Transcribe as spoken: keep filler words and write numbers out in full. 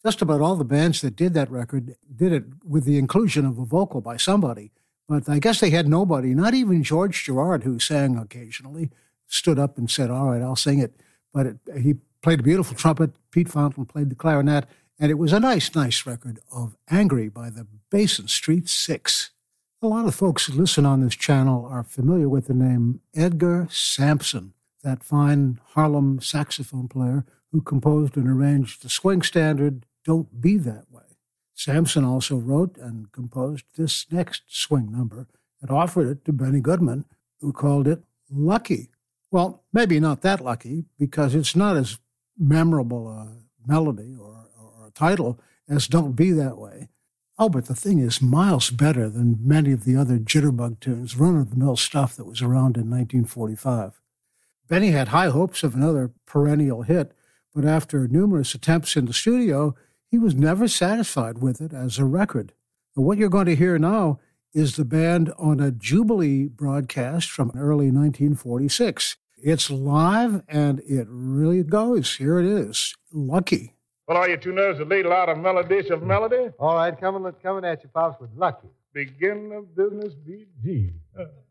Just about all the bands that did that record did it with the inclusion of a vocal by somebody. But I guess they had nobody, not even George Gerard, who sang occasionally, stood up and said, all right, I'll sing it. But it, he played a beautiful trumpet. Pete Fountain played the clarinet. And it was a nice, nice record of Angry by the Basin Street Six. A lot of folks who listen on this channel are familiar with the name Edgar Sampson, that fine Harlem saxophone player who composed and arranged the swing standard Don't Be That Way. Sampson also wrote and composed this next swing number and offered it to Benny Goodman, who called it Lucky. Well, maybe not that lucky, because it's not as memorable a melody or, or a title as Don't Be That Way. Oh, but the thing is miles better than many of the other jitterbug tunes, run-of-the-mill stuff that was around in nineteen forty-five. Benny had high hopes of another perennial hit, but after numerous attempts in the studio, he was never satisfied with it as a record. And what you're going to hear now is the band on a Jubilee broadcast from early nineteen forty-six. It's live, and it really goes. Here it is, Lucky. Well, are you two nerves to lead a lot of melodies of melody? All right, coming, coming at you, Pops, with Lucky. Begin of business, B G. Uh.